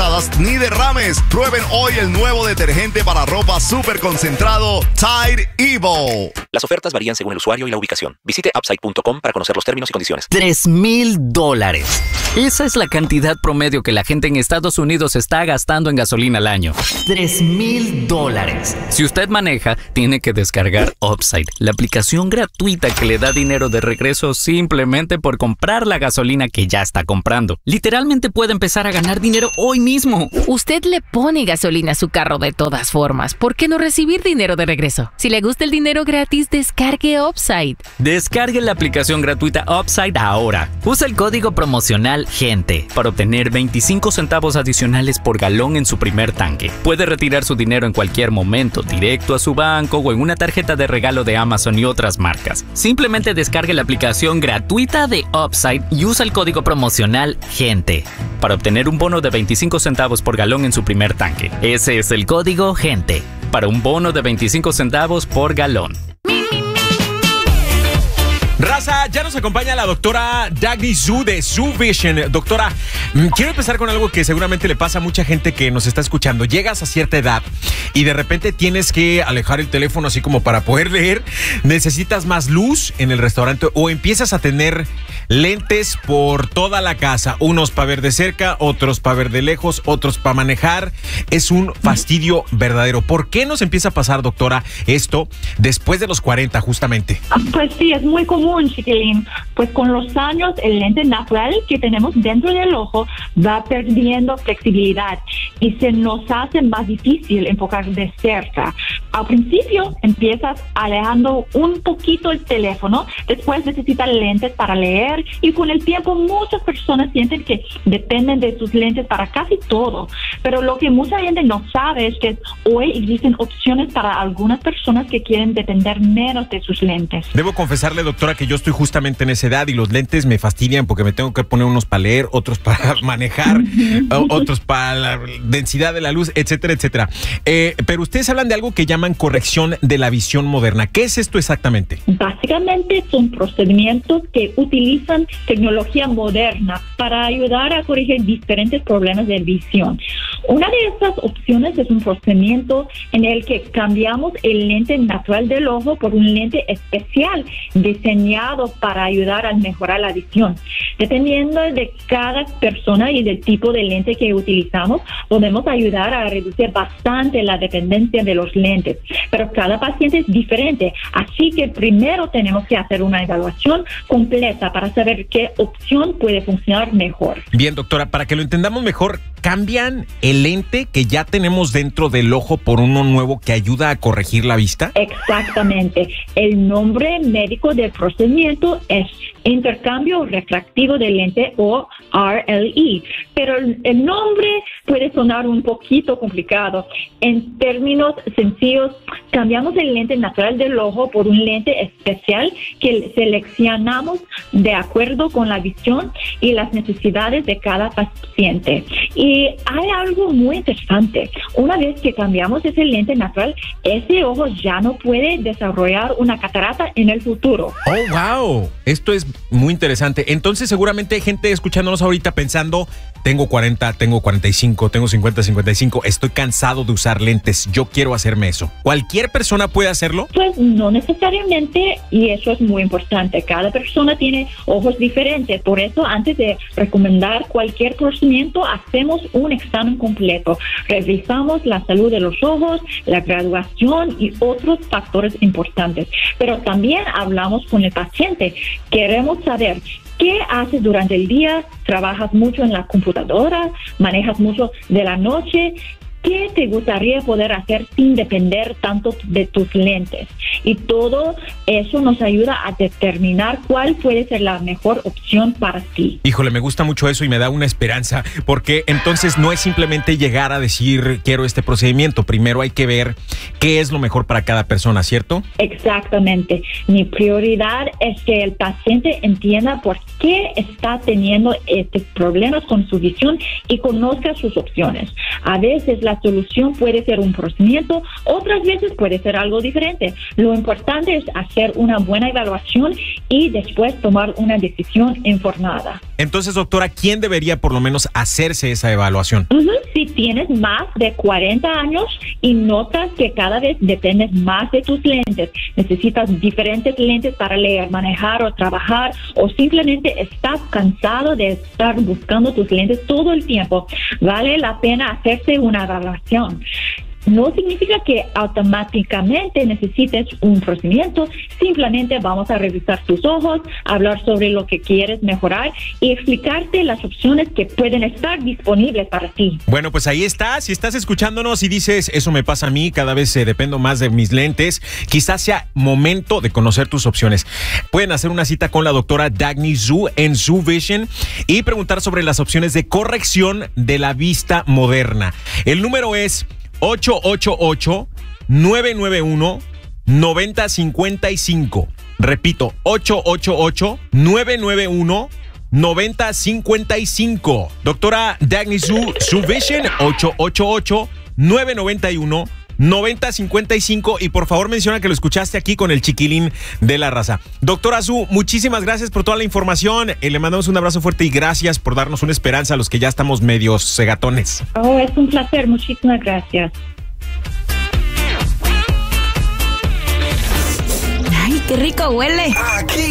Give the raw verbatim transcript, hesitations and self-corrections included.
manchadas ni derrames. Prueben hoy el nuevo detergente para ropa súper concentrado Tide Evo. Las ofertas varían según el usuario y la ubicación. Visite upside punto com para conocer los términos y condiciones. Tres mil dólares. Esa es la cantidad promedio que la gente en Estados Unidos está gastando en gasolina al año. Tres mil dólares. Si usted maneja, tiene que descargar Upside, la aplicación gratuita que le da dinero de regreso simplemente por comprar la gasolina que ya está comprando. Literalmente puede empezar a ganar dinero hoy mismo. Usted le pone gasolina a su carro de todas formas. ¿Por qué no recibir dinero de regreso? Si le gusta el dinero gratis, descargue Upside. Descargue la aplicación gratuita Upside ahora. Usa el código promocional GENTE para obtener veinticinco centavos adicionales por galón en su primer tanque. Puede retirar su dinero en cualquier momento, directo a su banco o en una tarjeta de regalo de Amazon y otras marcas. Simplemente descargue la aplicación gratuita de Upside y usa el código promocional GENTE para obtener un bono de veinticinco centavos por galón en su primer tanque. Ese es el código GENTE para un bono de veinticinco centavos por galón. Raza, ya nos acompaña la doctora Dagny Zhu de Zhu Vision. Doctora, quiero empezar con algo que seguramente le pasa a mucha gente que nos está escuchando. Llegas a cierta edad y de repente tienes que alejar el teléfono así como para poder leer. Necesitas más luz en el restaurante o empiezas a tener lentes por toda la casa. Unos para ver de cerca, otros para ver de lejos, otros para manejar. Es un fastidio verdadero. ¿Por qué nos empieza a pasar, doctora, esto después de los cuarenta justamente? Pues sí, es muy común, chiquilín. Pues con los años el lente natural que tenemos dentro del ojo va perdiendo flexibilidad y se nos hace más difícil enfocar de cerca. Al principio empiezas alejando un poquito el teléfono, después necesitas lentes para leer y con el tiempo muchas personas sienten que dependen de sus lentes para casi todo. Pero lo que mucha gente no sabe es que hoy existen opciones para algunas personas que quieren depender menos de sus lentes. Debo confesarle, doctora, que yo estoy justamente en esa edad y los lentes me fastidian porque me tengo que poner unos para leer, otros para manejar, otros para la densidad de la luz, etcétera, etcétera. Eh, pero ustedes hablan de algo que llaman corrección de la visión moderna. ¿Qué es esto exactamente? Básicamente son procedimientos que utilizan tecnología moderna para ayudar a corregir diferentes problemas de visión. Una de estas opciones es un procedimiento en el que cambiamos el lente natural del ojo por un lente especial diseñado para ayudar a mejorar la visión. Dependiendo de cada persona y del tipo de lente que utilizamos, podemos ayudar a reducir bastante la dependencia de los lentes. Pero cada paciente es diferente, así que primero tenemos que hacer una evaluación completa para saber qué opción puede funcionar mejor. Bien, doctora, para que lo entendamos mejor, ¿cambian el lente que ya tenemos dentro del ojo por uno nuevo que ayuda a corregir la vista? Exactamente. El nombre médico del procedimiento es intercambio refractivo de lente o R L E, pero el nombre puede sonar un poquito complicado. En términos sencillos, cambiamos el lente natural del ojo por un lente especial que seleccionamos de acuerdo con la visión y las necesidades de cada paciente. Y hay algo muy interesante. Una vez que cambiamos ese lente natural, ese ojo ya no puede desarrollar una catarata en el futuro. ¡Oh, wow! Esto es muy interesante. Entonces seguramente hay gente escuchándonos ahorita pensando, tengo cuarenta, tengo cuarenta y cinco, tengo cincuenta, cincuenta y cinco, estoy cansado de usar lentes, yo quiero hacerme eso. ¿Cualquier persona puede hacerlo? Pues no necesariamente, y eso es muy importante. Cada persona tiene ojos diferentes, por eso antes de recomendar cualquier procedimiento hacemos un examen completo. Revisamos la salud de los ojos, la graduación y otros factores importantes. Pero también hablamos con el paciente. Queremos saber qué haces durante el día, trabajas mucho en la computadora, manejas mucho de la noche. ¿Qué te gustaría poder hacer sin depender tanto de tus lentes? Y todo eso nos ayuda a determinar cuál puede ser la mejor opción para ti. Híjole, me gusta mucho eso y me da una esperanza, porque entonces no es simplemente llegar a decir quiero este procedimiento. Primero hay que ver qué es lo mejor para cada persona, ¿cierto? Exactamente. Mi prioridad es que el paciente entienda por qué está teniendo estos problemas con su visión y conozca sus opciones. A veces la La solución puede ser un procedimiento, otras veces puede ser algo diferente. Lo importante es hacer una buena evaluación y después tomar una decisión informada. Entonces, doctora, ¿quién debería por lo menos hacerse esa evaluación? Uh-huh, sí, tienes más de cuarenta años y notas que cada vez dependes más de tus lentes, necesitas diferentes lentes para leer, manejar o trabajar, o simplemente estás cansado de estar buscando tus lentes todo el tiempo, vale la pena hacerse una evaluación. No significa que automáticamente necesites un procedimiento, simplemente vamos a revisar tus ojos, hablar sobre lo que quieres mejorar y explicarte las opciones que pueden estar disponibles para ti. Bueno, pues ahí está. Si estás escuchándonos y dices, eso me pasa a mí, cada vez eh, dependo más de mis lentes, quizás sea momento de conocer tus opciones. Pueden hacer una cita con la doctora Dagny Zhu en Zhu Vision y preguntar sobre las opciones de corrección de la vista moderna. El número es ocho ocho ocho, nueve nueve uno, nueve cero cinco cinco. Repito, ocho ocho ocho, nueve nueve uno, nueve cero cinco cinco. Doctora Dagny Zhu, Zhu Vision, ocho ocho ocho, nueve nueve uno, nueve cero cinco cinco. Y por favor menciona que lo escuchaste aquí con el chiquilín de la raza. Doctora Zhu, muchísimas gracias por toda la información. Eh, le mandamos un abrazo fuerte y gracias por darnos una esperanza a los que ya estamos medios cegatones. Oh, es un placer. Muchísimas gracias. ¡Ay, qué rico huele! Aquí